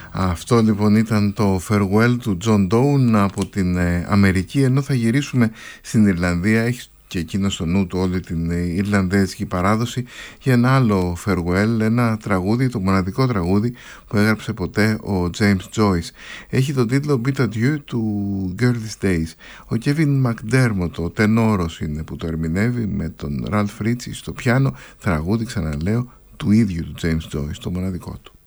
Αυτό λοιπόν ήταν το Farewell του John Donne από την Αμερική, ενώ θα γυρίσουμε στην Ιρλανδία. Έχει και εκείνο στο νου του όλη την Ιρλανδέζικη παράδοση για ένα άλλο Farewell, ένα τραγούδι, το μοναδικό τραγούδι που έγραψε ποτέ ο James Joyce. Έχει τον τίτλο Beat Adieu του Girl These Days. Ο Kevin McDermott, ο τενόρος είναι που το ερμηνεύει, με τον Ralph Ritchie στο πιάνο, τραγούδι, ξαναλέω, του ίδιου του James Joyce, το μοναδικό του.